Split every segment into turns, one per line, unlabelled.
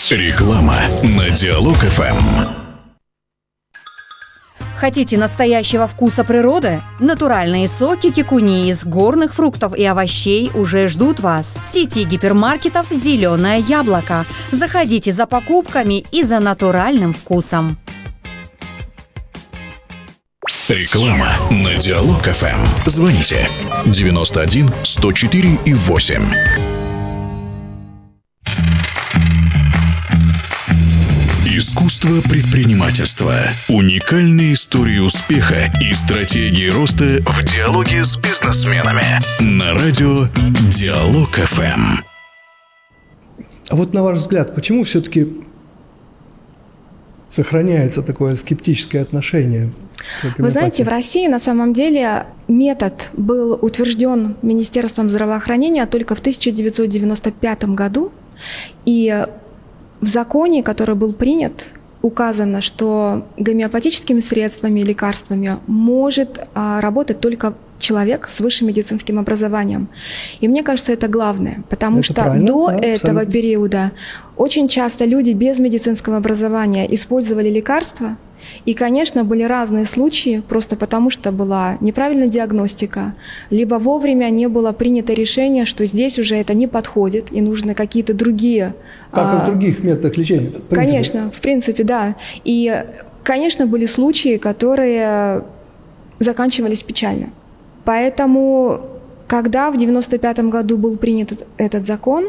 Реклама на Диалог ФМ.
Хотите настоящего вкуса природы? Натуральные соки кикуни из горных фруктов и овощей уже ждут вас. В сети гипермаркетов «Зеленое яблоко». Заходите за покупками и за натуральным вкусом.
Реклама на Диалог ФМ. Звоните 91 104 и 8. Искусство предпринимательства. Уникальные истории успеха и стратегии роста в диалоге с бизнесменами. На радио Диалог ФМ.
А вот на ваш взгляд, почему все-таки сохраняется такое скептическое отношение?
Вы знаете, в России на самом деле метод был утвержден Министерством здравоохранения только в 1995 году. И в законе, который был принят, указано, что гомеопатическими средствами и лекарствами может работать только человек с высшим медицинским образованием. И мне кажется, это главное, потому что до этого периода очень часто люди без медицинского образования использовали лекарства. И, конечно, были разные случаи, просто потому что была неправильная диагностика, либо вовремя не было принято решение, что здесь уже это не подходит, и нужны какие-то другие...
Как и в других методах лечения?
Конечно, в принципе, да. И, конечно, были случаи, которые заканчивались печально. Поэтому, когда в 1995 году был принят этот закон,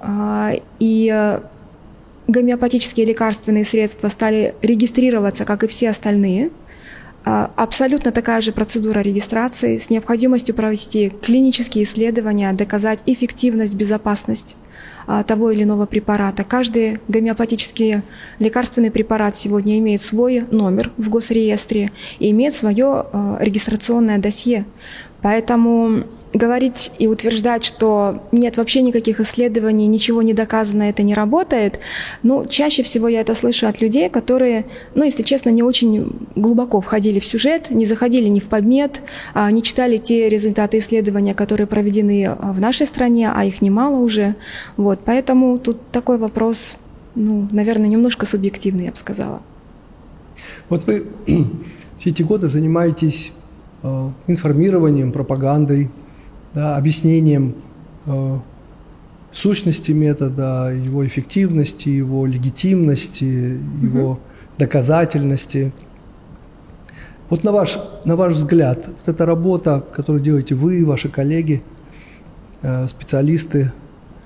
и гомеопатические лекарственные средства стали регистрироваться, как и все остальные, абсолютно такая же процедура регистрации с необходимостью провести клинические исследования, доказать эффективность, безопасность того или иного препарата. Каждый гомеопатический лекарственный препарат сегодня имеет свой номер в госреестре и имеет свое регистрационное досье. Поэтому говорить и утверждать, что нет вообще никаких исследований, ничего не доказано, это не работает, чаще всего я это слышу от людей, которые, если честно, не очень глубоко входили в сюжет, не заходили ни в PubMed, не читали те результаты исследования, которые проведены в нашей стране, а их немало уже. Поэтому тут такой вопрос, наверное, немножко субъективный, я бы сказала.
Вот вы все эти годы занимаетесь информированием, пропагандой, объяснением сущности метода, его эффективности, его легитимности, его доказательности. Вот на ваш взгляд, вот эта работа, которую делаете вы, ваши коллеги, специалисты,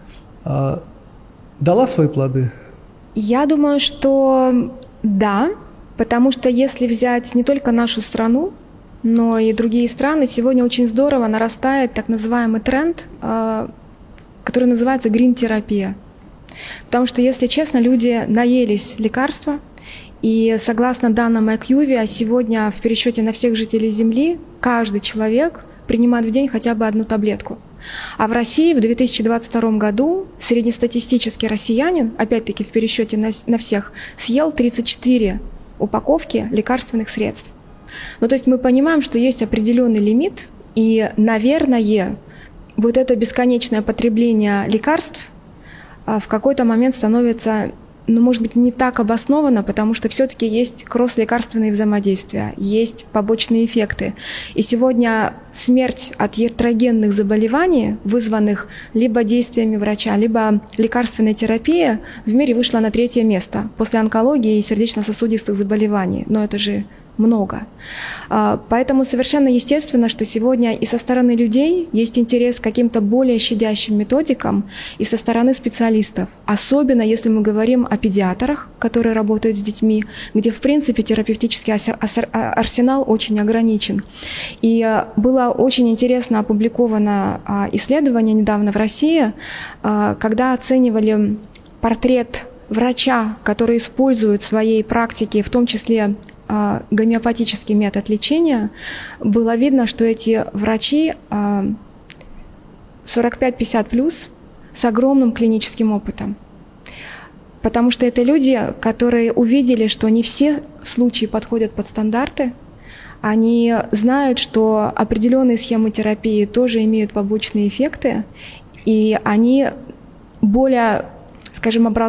дала свои плоды?
Я думаю, что да, потому что если взять не только нашу страну, но и другие страны, сегодня очень здорово нарастает так называемый тренд, который называется грин-терапия. Потому что, если честно, люди наелись лекарства, и согласно данным IQVIA, сегодня в пересчете на всех жителей Земли каждый человек принимает в день хотя бы одну таблетку. А в России в 2022 году среднестатистический россиянин, опять-таки в пересчете на всех, съел 34 упаковки лекарственных средств. То есть мы понимаем, что есть определенный лимит, и, наверное, вот это бесконечное потребление лекарств в какой-то момент становится, может быть, не так обоснованно, потому что все-таки есть кросс-лекарственные взаимодействия, есть побочные эффекты. И сегодня смерть от ятрогенных заболеваний, вызванных либо действиями врача, либо лекарственной терапией, в мире вышла на 3-е место после онкологии и сердечно-сосудистых заболеваний. Но это же много. Поэтому совершенно естественно, что сегодня и со стороны людей есть интерес к каким-то более щадящим методикам, и со стороны специалистов. Особенно если мы говорим о педиатрах, которые работают с детьми, где, в принципе, терапевтический арсенал очень ограничен. И было очень интересно опубликовано исследование недавно в России, когда оценивали портрет врача, который использует в своей практике, в том числе гомеопатический метод лечения, было видно, что эти врачи 45-50+, с огромным клиническим опытом. Потому что это люди, которые увидели, что не все случаи подходят под стандарты, они знают, что определенные схемы терапии тоже имеют побочные эффекты, и они более, скажем, образованные,